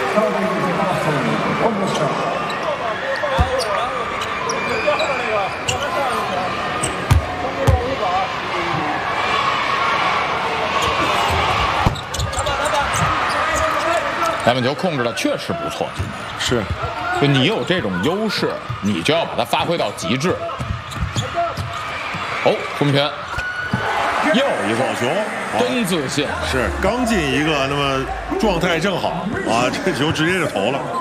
篮板球控制的确实不错， 是， 就你有这种优势，你就要把它发挥到极致。哦，胡明轩，又一个好球， 真自信， 是刚进一个，那么状态正好啊，这球直接就投了。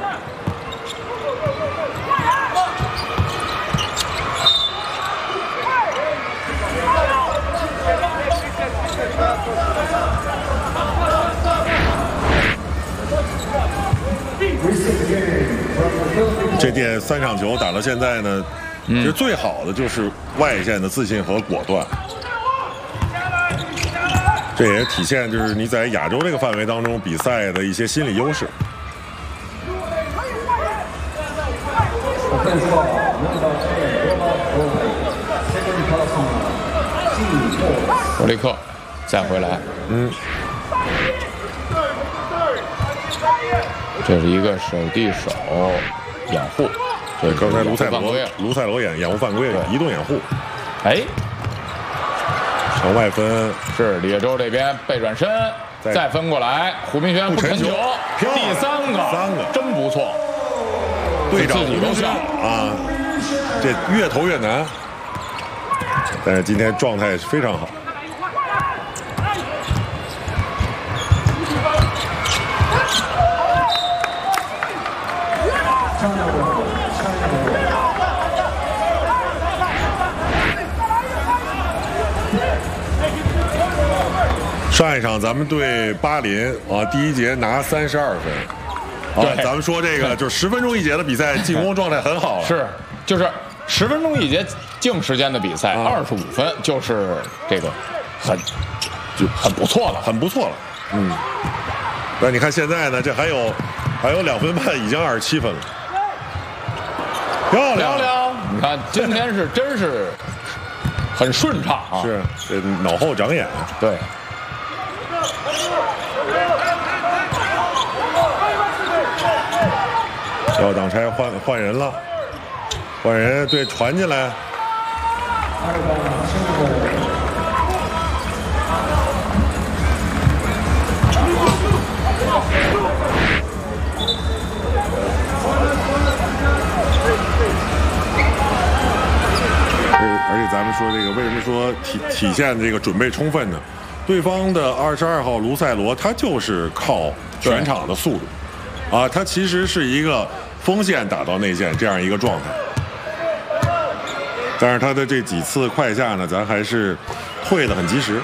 这届3场球打到现在呢，其实最好的就是外线的自信和果断。这也体现就是你在亚洲这个范围当中比赛的一些心理优势。 伯雷克再回来，这是一个手递手掩护， 对，刚才卢塞罗掩护犯规，移动掩护。 哎， 朝外分是李叶洲这边背转身，再分过来，胡明轩不沉球，第3个真不错， 队长自己都像啊，这越投越难，但是今天状态非常好。上一场咱们对巴林啊，第1节拿32分，啊，咱们说这个就是10分钟一节的比赛，进攻状态很好， 是，就是10分钟一节净时间的比赛，25分就是这个很不错了， 很不错了，那你看现在呢，这还有2分半，已经27分了，漂亮！ 你看今天是真是很顺畅啊， 是这脑后长眼， 对。 要挡拆换人了，换人对传进来。而且咱们说这个为什么说体现这个准备充分呢？对方的22号卢塞罗，他就是靠全场的速度，啊，他其实是一个锋线打到内线这样一个状态，但是他的这几次快下呢，咱还是退得很及时。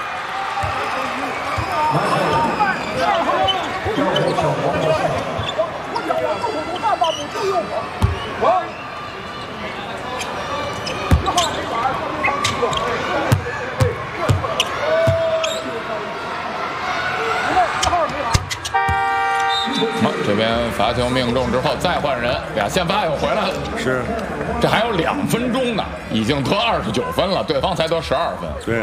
这边罚球命中之后再换人，俩先发又回来了。 是， 这还有2分钟呢，已经得29分了，对方才得12分。 对。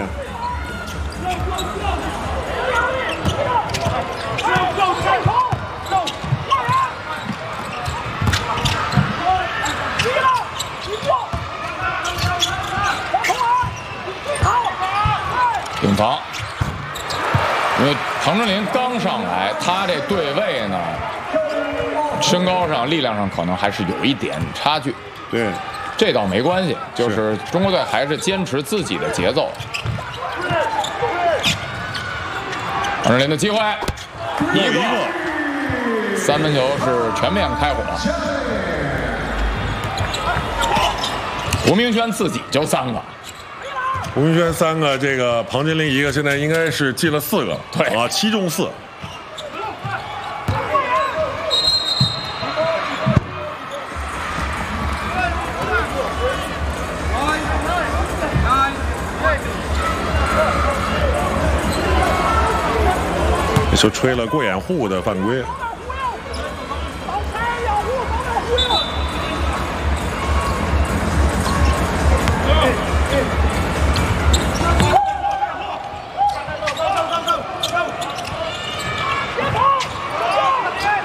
顶防，因为唐振林刚上来，他这对位呢，身高上、力量上可能还是有一点差距。 对， 这倒没关系，就是中国队还是坚持自己的节奏。唐振林的机会，一个3分球是全面开火。胡明轩自己就3个。 胡明轩3个，这个庞金林1个，现在应该是进了4个， 对啊，7中4。这球吹了过掩护的犯规。